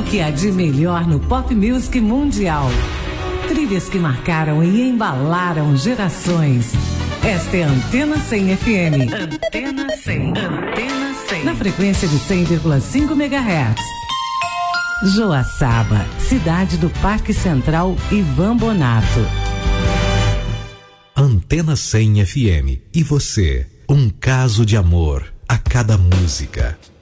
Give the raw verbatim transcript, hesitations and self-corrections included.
que há de melhor no pop music mundial. Trilhas que marcaram e embalaram gerações. Esta é a Antena cem F M. Antena cem. Antena cem. Na frequência de cem vírgula cinco megahertz. Joaçaba, cidade do Parque Central Ivan Bonato. Antena cem F M. E você? Um caso de amor a cada música.